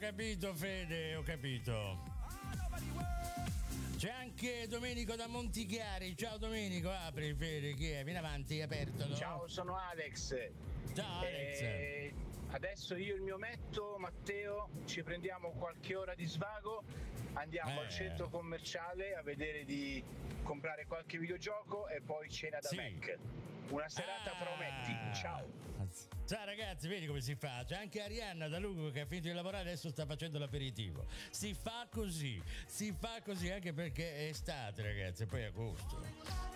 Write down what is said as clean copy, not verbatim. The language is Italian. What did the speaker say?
capito Fede, ho capito. C'è anche Domenico da Montichiari. Ciao Domenico, apri Fede, chi è? Vieni avanti, aperto. Ciao, sono Alex. Ciao Alex. Adesso io e il mio metto, Matteo, ci prendiamo qualche ora di svago, andiamo al centro commerciale a vedere di comprare qualche videogioco e poi cena da Mac. Una serata prometti. Ciao. Ciao ragazzi, vedi come si fa? C'è anche Arianna da Lugo che ha finito di lavorare, adesso sta facendo l'aperitivo. Si fa così anche perché è estate ragazzi, e poi agosto.